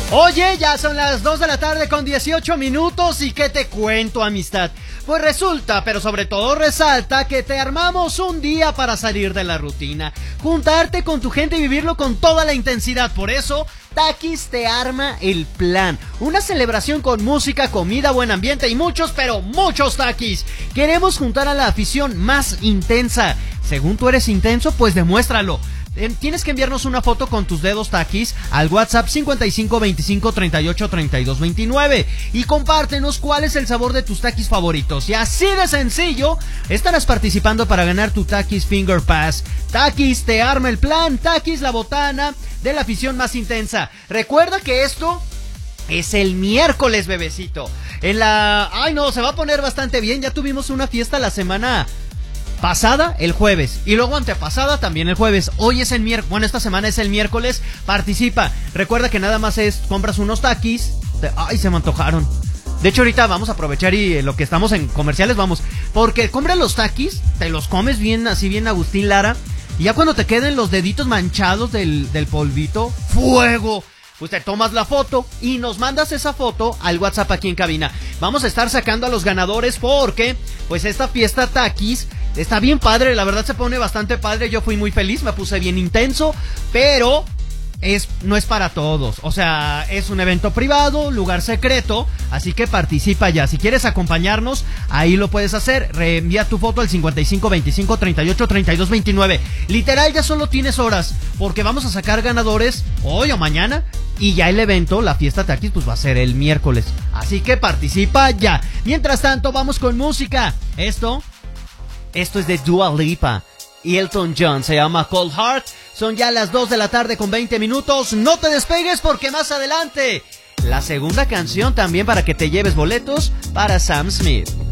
Oye, ya son las 2 de la tarde con 18 minutos y ¿qué te cuento, amistad? Pues resulta, pero sobre todo resalta, que te armamos un día para salir de la rutina, juntarte con tu gente y vivirlo con toda la intensidad. Por eso, Takis te arma el plan. Una celebración con música, comida, buen ambiente y muchos, pero muchos Takis. Queremos juntar a la afición más intensa. Según tú eres intenso, pues demuéstralo. Tienes que enviarnos una foto con tus dedos Takis al WhatsApp 55 25 38 32 29 y compártenos cuál es el sabor de tus Takis favoritos. Y así de sencillo estarás participando para ganar tu Takis Finger Pass. Takis te arma el plan, Takis la botana de la afición más intensa. Recuerda que esto es el miércoles, bebecito. Ay no, se va a poner bastante bien. Ya tuvimos una fiesta la semana pasada, el jueves, y luego antepasada también el jueves. Hoy es el miércoles, bueno, esta semana es el miércoles. Participa, recuerda que nada más compras unos Takis. Ay, se me antojaron. De hecho ahorita vamos a aprovechar y lo que estamos en comerciales vamos, porque compra los Takis, te los comes bien, así bien Agustín Lara, y ya cuando te queden los deditos manchados del polvito, ¡fuego! Pues te tomas la foto y nos mandas esa foto al WhatsApp aquí en cabina. Vamos a estar sacando a los ganadores porque, pues, esta fiesta Takis está bien padre, la verdad se pone bastante padre. Yo fui muy feliz, me puse bien intenso, pero no es para todos. O sea, es un evento privado, lugar secreto, así que participa ya. Si quieres acompañarnos, ahí lo puedes hacer. Reenvía tu foto al 55 25 38 32 29. Literal, ya solo tienes horas, porque vamos a sacar ganadores hoy o mañana. Y ya el evento, la fiesta Takis, pues va a ser el miércoles. Así que participa ya. Mientras tanto, vamos con música. Esto es de Dua Lipa y Elton John, se llama Cold Heart. Son ya las 2 de la tarde con 20 minutos. No te despegues porque más adelante la segunda canción también para que te lleves boletos para Sam Smith.